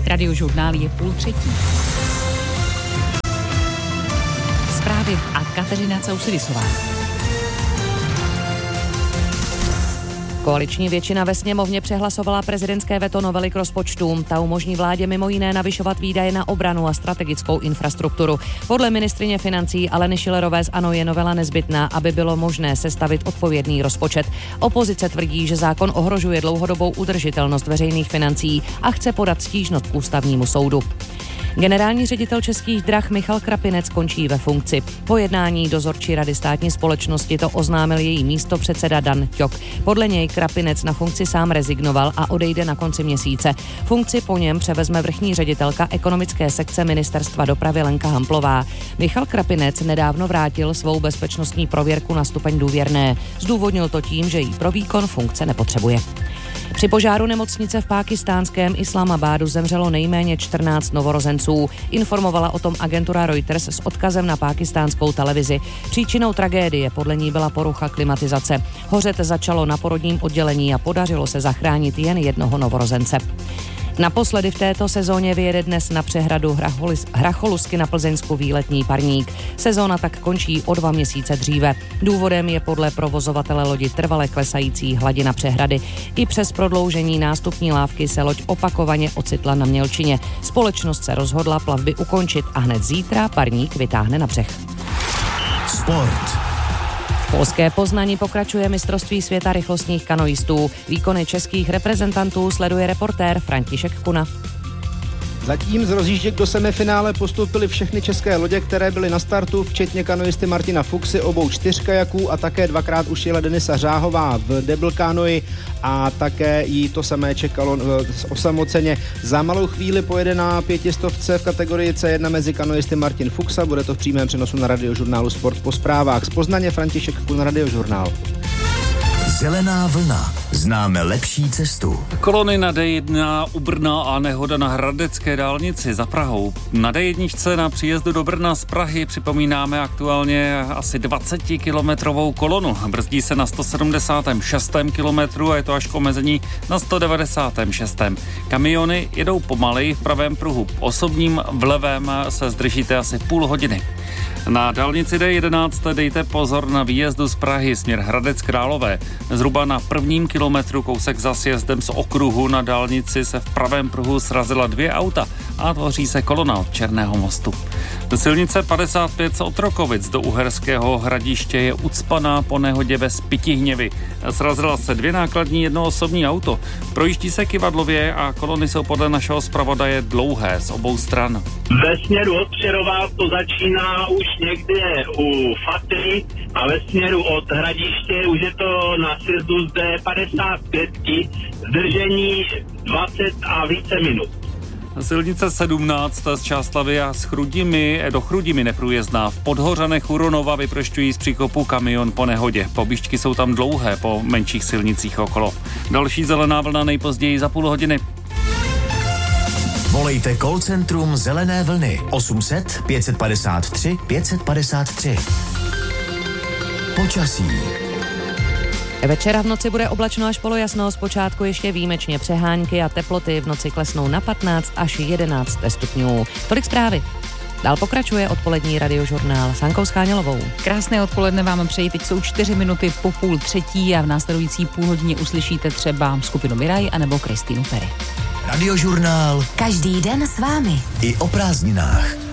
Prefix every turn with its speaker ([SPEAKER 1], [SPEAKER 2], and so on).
[SPEAKER 1] Radiožurnál je 2:30. Zprávy a Kateřina Causidisová. Koaliční většina ve sněmovně přehlasovala prezidentské veto novely k rozpočtu. Ta umožní vládě mimo jiné navyšovat výdaje na obranu a strategickou infrastrukturu. Podle ministryně financí Aleny Schillerové z ANO je novela nezbytná, aby bylo možné sestavit odpovědný rozpočet. Opozice tvrdí, že zákon ohrožuje dlouhodobou udržitelnost veřejných financí a chce podat stížnost k ústavnímu soudu. Generální ředitel Českých drah Michal Krapinec končí ve funkci. Po jednání dozorčí rady státní společnosti to oznámil její místopředseda Dan Ťok. Podle něj Krapinec na funkci sám rezignoval a odejde na konci měsíce. Funkci po něm převezme vrchní ředitelka ekonomické sekce Ministerstva dopravy Lenka Hamplová. Michal Krapinec nedávno vrátil svou bezpečnostní prověrku na stupeň důvěrné. Zdůvodnil to tím, že jí pro výkon funkce nepotřebuje. Při požáru nemocnice v pákistánském Islamabadu zemřelo nejméně 14 novorozenců. Informovala o tom agentura Reuters s odkazem na pákistánskou televizi. Příčinou tragédie podle ní byla porucha klimatizace. Hořet začalo na porodním oddělení a podařilo se zachránit jen jednoho novorozence. Naposledy v této sezóně vyjede dnes na přehradu Hracholusky na Plzeňsku výletní parník. Sezóna tak končí o 2 měsíce dříve. Důvodem je podle provozovatele lodi trvale klesající hladina přehrady. I přes prodloužení nástupní lávky se loď opakovaně ocitla na mělčině. Společnost se rozhodla plavby ukončit a hned zítra parník vytáhne na břeh.
[SPEAKER 2] Sport.
[SPEAKER 1] V polské Poznani pokračuje mistrovství světa rychlostních kanoistů. Výkony českých reprezentantů sleduje reportér František Kuna.
[SPEAKER 3] Zatím z rozjížděk do semifinále postoupily všechny české lodě, které byly na startu, včetně kanoisty Martina Fuxy, obou 4 kajaků a také 2krát už jela Denisa Řáhová v double kanoji a také jí to samé čekalo osamoceně. Za malou chvíli pojede na 500 v kategorii C1 mezi kanoisty Martin Fuxa, bude to v přímém přenosu na Radiožurnálu Sport po zprávách. Z Poznaně František Kun, Radiožurnál.
[SPEAKER 2] Zelená vlna. Známe lepší cestu.
[SPEAKER 4] Kolony na D1 u Brna a nehoda na Hradecké dálnici za Prahou. Na D1 na příjezdu do Brna z Prahy připomínáme aktuálně asi 20-kilometrovou kolonu. Brzdí se na 176. kilometru a je to až k omezení na 196. Kamiony jedou pomaleji v pravém pruhu. Osobním v levém se zdržíte asi půl hodiny. Na dálnici D11 dejte pozor na výjezdu z Prahy směr Hradec Králové. Zhruba na 1. kilometru kousek za sjezdem z okruhu na dálnici se v pravém pruhu srazila 2 auta a tvoří se kolona od Černého mostu. Silnice 55 z Otrokovic do Uherského Hradiště je ucpaná po nehodě ve Spytihněvi. Srazila se 2 nákladní, 1 osobní auto. Projíždí se kyvadlově a kolony jsou podle našeho zpravodaje dlouhé z obou stran.
[SPEAKER 5] Ve směru od Přerova to začíná už někde u Fatry a ve směru od Hradiště už je to na sjezdu z D55, zdržení 20 a více minut.
[SPEAKER 4] Silnice 17 z Částlavy a do Chrudimi neprůjezdná. V Podhořanech u Ronova vyprošťují z příkopu kamion po nehodě. Pobížďky jsou tam dlouhé po menších silnicích okolo. Další zelená vlna nejpozději za půl hodiny.
[SPEAKER 2] Volejte call centrum Zelené vlny 800 553 553. Počasí.
[SPEAKER 1] Večera v noci bude oblačno až polojasno, zpočátku ještě výjimečně přehánky a teploty v noci klesnou na 15 až 11 stupňů. Tolik zprávy. Dál pokračuje odpolední Radiožurnál s Hankou Schánělovou.
[SPEAKER 6] Krásné odpoledne vám přeji, teď jsou 4 minuty po 2:30 a v následující půlhodině uslyšíte třeba skupinu Miraj anebo Kristýnu Perry.
[SPEAKER 2] Radiožurnál.
[SPEAKER 7] Každý den s vámi.
[SPEAKER 2] I o prázdninách.